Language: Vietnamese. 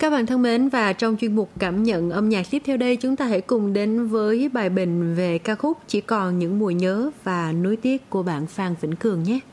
Các bạn thân mến, và trong chuyên mục cảm nhận âm nhạc tiếp theo đây, chúng ta hãy cùng đến với bài bình về ca khúc Chỉ còn những mùi nhớ và nuối tiếc của bạn Phan Vĩnh Cường nhé.